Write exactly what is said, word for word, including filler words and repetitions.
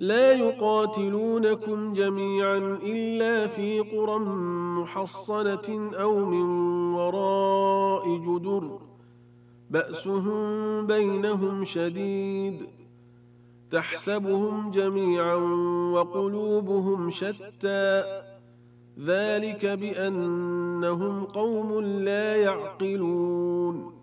لا يقاتلونكم جميعا إلا في قرى محصنة أو من وراء جدر بأسهم بينهم شديد تحسبهم جميعا وقلوبهم شتى ذلك بأنهم قوم لا يعقلون